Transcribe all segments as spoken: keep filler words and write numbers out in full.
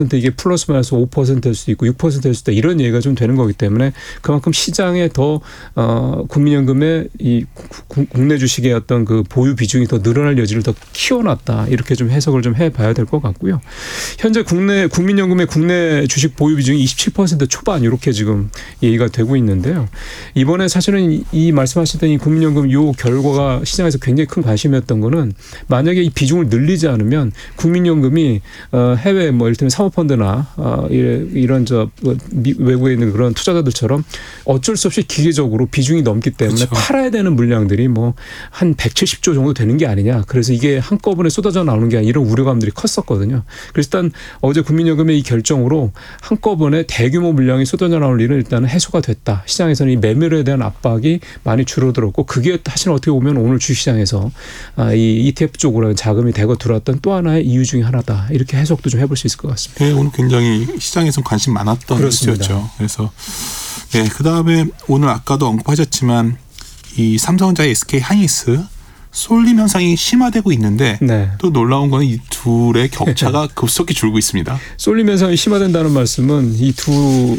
이게 플러스 마이너스 오 퍼센트일 수도 있고 육 퍼센트일 수도 있다. 이런 얘기가 좀 되는 거기 때문에 그만큼 시장에 더 어, 국민연금의 이 구, 국내 주식의 어떤 그 보유 비중이 더 늘어날 여지를 더 키워놨다. 이렇게 좀 해석을 좀 해봐야 될 것 같고요. 현재 국내 국민연금의 국내 주식 보유 비중이 이십칠 퍼센트 초반 이렇게 지금 얘기가 되고 있는데요. 이번에 사실은 이, 이 말씀하셨던 이 국민연금 요 결과가 시장에서 굉장히 큰 관심이었던 거는 만약에 이 비중을 늘리지 않으면 국민연금이 어, 해외 뭐 예를 들면 사모펀드나 어, 이런 저 외국에 있는 그런 투자자들처럼 어쩔 수 없이 기계적으로 비중이 넘기 때문에 그렇죠. 팔아야 되는 물량들이 뭐 한 백칠십 조 정도 되는 게 아니냐. 그래서 이게 한꺼번에 쏟아져 나오는 게 아니라 이런 우려감들이 컸었거든요. 그래서 일단 어제 국민연금의 이 결정으로 한꺼번에 대규모 물량이 쏟아져 나올 일은 일단 해소가 됐다. 시장에서는 이 매매에 대한 압박이 많이 줄어들었고 그게 사실 어떻게 보면 오늘 주시장에서 이 이티에프 쪽으로 자금이 대거 들어왔던 또 하나의 이유 중에 하나다. 이렇게 해석도 좀 해볼 수 있을 것 같습니다. 네, 오늘 굉장히 시장에서 관심 많았던 뉴스였죠. 그래서 네, 그다음에 오늘 아까도 언급하셨지만 이 삼성전자의 에스케이 하이닉스 쏠림 현상이 심화되고 있는데 네. 또 놀라운 건 이 둘의 격차가 급속히 줄고 있습니다. 쏠림 현상이 심화된다는 말씀은 이 두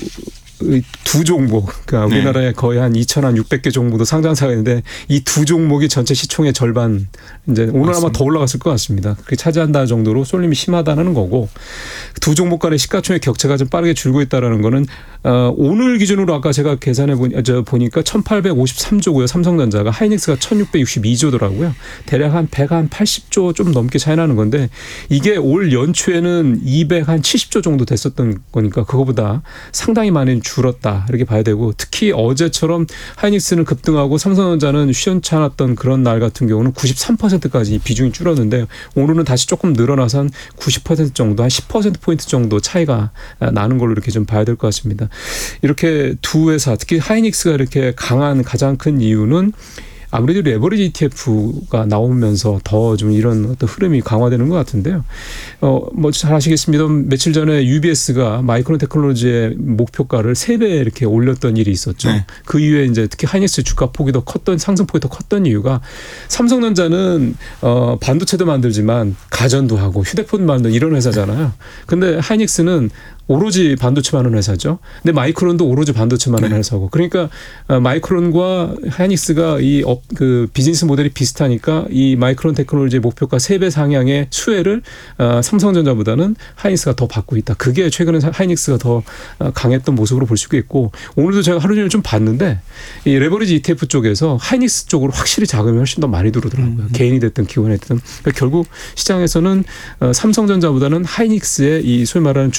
두 종목, 그러니까 네. 우리나라에 거의 한 이천육백 개 정도 상장사가 있는데 이 두 종목이 전체 시총의 절반, 이제 오늘 맞습니다. 아마 더 올라갔을 것 같습니다. 그게 차지한다는 정도로 쏠림이 심하다는 거고 두 종목 간의 시가총액 격차가 좀 빠르게 줄고 있다는 거는 어, 오늘 기준으로 아까 제가 계산해 보니, 저 보니까 천팔백오십삼 조고요. 삼성전자가 하이닉스가 천육백육십이 조더라고요. 대략 한 백팔십 조 좀 넘게 차이 나는 건데 이게 올 연초에는 이백칠십 조 정도 됐었던 거니까 그거보다 상당히 많이 줄었다 이렇게 봐야 되고 특히 어제처럼 하이닉스는 급등하고 삼성전자는 시원찮았던 그런 날 같은 경우는 구십삼 퍼센트까지 비중이 줄었는데 오늘은 다시 조금 늘어나서 한 구십 퍼센트 정도 한 십 퍼센트 포인트 정도 차이가 나는 걸로 이렇게 좀 봐야 될 것 같습니다. 이렇게 두 회사 특히 하이닉스가 이렇게 강한 가장 큰 이유는 아무래도 레버리지 이티에프가 나오면서 더 좀 이런 어떤 흐름이 강화되는 것 같은데요. 어, 뭐 잘 아시겠습니다만 며칠 전에 유비에스가 마이크론 테크놀로지의 목표가를 세 배 이렇게 올렸던 일이 있었죠. 네. 그 이후에 이제 특히 하이닉스 주가 폭이 더 컸던 상승폭이 더 컸던 이유가 삼성전자는 어, 반도체도 만들지만 가전도 하고 휴대폰 만드는 이런 회사잖아요. 근데 하이닉스는 오로지 반도체만 하는 회사죠. 근데 마이크론도 오로지 반도체만 하는 네. 회사고. 그러니까 마이크론과 하이닉스가 이 업, 그 비즈니스 모델이 비슷하니까 이 마이크론 테크놀로지의 목표가 세 배 상향의 수혜를 어, 삼성전자보다는 하이닉스가 더 받고 있다. 그게 최근에 하이닉스가 더 강했던 모습으로 볼 수 있고 오늘도 제가 하루 종일 좀 봤는데 이 레버리지 이티에프 쪽에서 하이닉스 쪽으로 확실히 자금이 훨씬 더 많이 들어오더라고요. 음. 개인이 됐든 기관이 됐든. 그러니까 결국 시장에서는 어, 삼성전자보다는 하이닉스의 이 소위 말하는 주